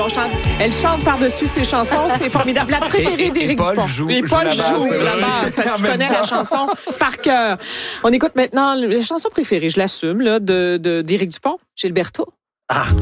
Elle chante par-dessus ses chansons. C'est formidable. La préférée d'Éric Dupont. Et Paul joue la basse parce que je connais la chanson par cœur. On écoute maintenant la chanson préférée, je l'assume, là, d'Éric Dupont, Gilberto. Ah!